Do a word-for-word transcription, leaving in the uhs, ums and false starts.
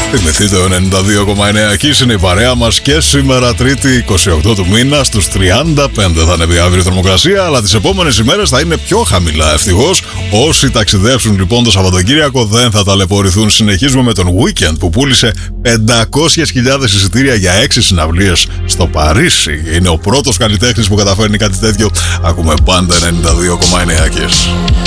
Θυμηθείτε, ο ενενήντα δύο κόμμα εννέα Kiss είναι η παρέα μας και σήμερα Τρίτη είκοσι οκτώ του μήνα στους τριάντα πέντε θα ανέβει αύριο η θερμοκρασία, αλλά τις επόμενες ημέρες θα είναι πιο χαμηλά ευτυχώς. Όσοι ταξιδέψουν λοιπόν το Σαββατοκύριακο δεν θα ταλαιπωρηθούν. Συνεχίζουμε με τον Weekend που πούλησε πεντακόσιες χιλιάδες εισιτήρια για έξι συναυλίες στο Παρίσι. Είναι ο πρώτος καλλιτέχνης που καταφέρνει κάτι τέτοιο. Ακούμε πάντα ενενήντα δύο κόμμα εννέα Kiss.